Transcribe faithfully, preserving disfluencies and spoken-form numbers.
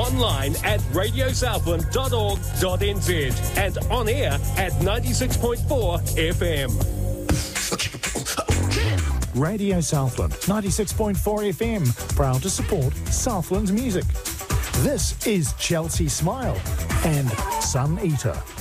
online at radio southland dot org dot n z and on air at ninety-six point four F M. Radio Southland, ninety-six point four F M, proud to support Southland music. This is Chelsea Smile and Sun Eater.